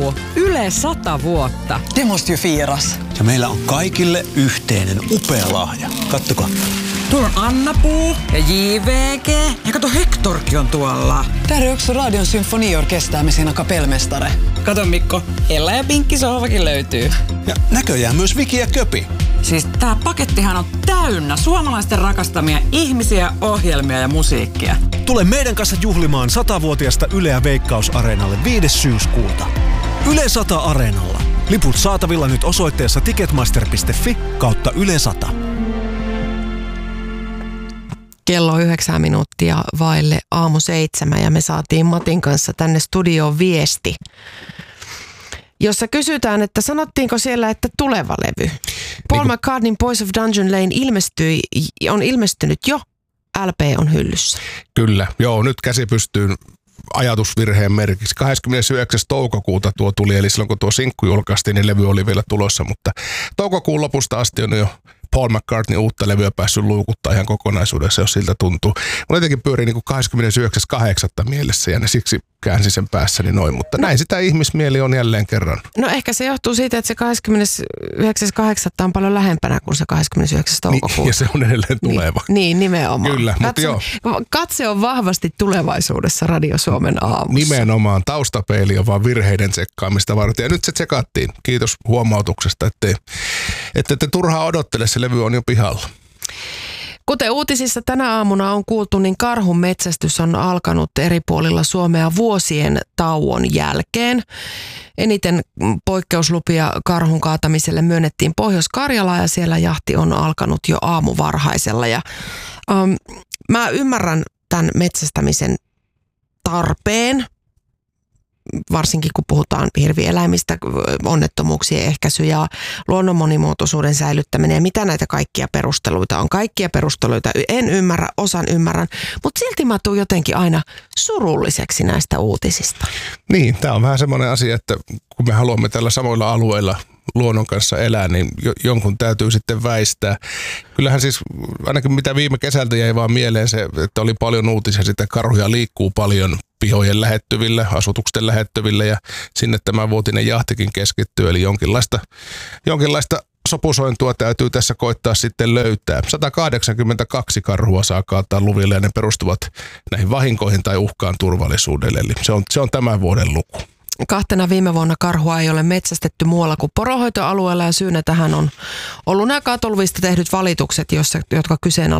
Aamupuu. Yle 100 vuotta. Det måste ju firas. Ja meillä on kaikille yhteinen upea lahja. Kattokaa. Tuolla on Anna-puu ja JVG. Ja kato, Hektorkin on tuolla. Där är också Radion symfoniorkester med sina kapellmästare. Kato Mikko, Ella ja Pinkki sohvakin löytyy. Ja näköjään myös Viki ja Köpi. Siis tää pakettihan on täynnä suomalaisten rakastamia ihmisiä, ohjelmia ja musiikkia. Tule meidän kanssa juhlimaan 100-vuotiaasta Yleä Veikkaus-areenalle 5. syyskuuta. Yle 100 Areenalla. Liput saatavilla nyt osoitteessa ticketmaster.fi/Yle 100. Kello 9 minuuttia vaille 6:07 ja me saatiin Matin kanssa tänne studioon viesti, jossa kysytään, että sanottiinko siellä, että tuleva levy. Paul McCartneyn Boys of Dungeon Lane on ilmestynyt jo, LP on hyllyssä. Kyllä, joo, nyt käsi pystyyn ajatusvirheen merkiksi. 29. toukokuuta tuo tuli, eli silloin kun tuo sinkku julkaistiin, niin levy oli vielä tulossa, mutta toukokuun lopusta asti on jo Paul McCartney uutta levyä päässyt luukuttaa ihan kokonaisuudessa, jos siltä tuntuu. Mulla jotenkin pyörii niin 29.8. mielessä ja ne siksi käänsin sen päässäni noin, mutta näin sitä ihmismieli on jälleen kerran. No ehkä se johtuu siitä, että se 29.8. on paljon lähempänä kuin se 29. toukokuuta. Niin, ja se on edelleen tuleva. Niin nimenomaan. Kyllä, mutta joo. Katse on vahvasti tulevaisuudessa Radio Suomen aamussa. Nimenomaan, taustapeili on vaan virheiden tsekkaamista varten. Ja nyt se tsekattiin. Kiitos huomautuksesta, että te turhaa odottele, se levy on jo pihalla. Kuten uutisissa tänä aamuna on kuultu, niin karhun metsästys on alkanut eri puolilla Suomea vuosien tauon jälkeen. Eniten poikkeuslupia karhun kaatamiselle myönnettiin Pohjois-Karjalaan ja siellä jahti on alkanut jo aamuvarhaisella. Ja, mä ymmärrän tämän metsästämisen tarpeen, varsinkin kun puhutaan hirvieläimistä, onnettomuuksien ehkäisy ja luonnon monimuotoisuuden säilyttäminen ja mitä näitä kaikkia perusteluita on. Kaikkia perusteluita en ymmärrä, osan ymmärrän, mutta silti mä tuun jotenkin aina surulliseksi näistä uutisista. Niin, tämä on vähän semmoinen asia, että kun me haluamme tällä samoilla alueilla luonnon kanssa elää, niin jonkun täytyy sitten väistää. Kyllähän siis ainakin mitä viime kesältä jäi vaan mieleen se, että oli paljon uutisia, sitä karhuja liikkuu paljon pihojen lähettyvillä, asutuksen lähettyvillä ja sinne tämä vuotinen jahtikin keskittyy, eli jonkinlaista sopusointua täytyy tässä koittaa sitten löytää. 182 karhua saa kaataa luville ja ne perustuvat näihin vahinkoihin tai uhkaan turvallisuudelle, eli se on tämän vuoden luku. 2 viime vuonna karhua ei ole metsästetty muualla kuin poronhoitoalueella ja syynä tähän on ollut nämä kaatoluvista tehdyt valitukset, jotka kyseenalaistavat